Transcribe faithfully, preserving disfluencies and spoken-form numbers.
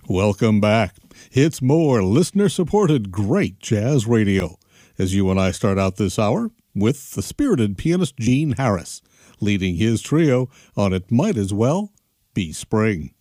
Welcome back. It's more listener-supported great jazz radio as you and I start out this hour with the spirited pianist Gene Harris leading his trio on It Might As Well Be Spring.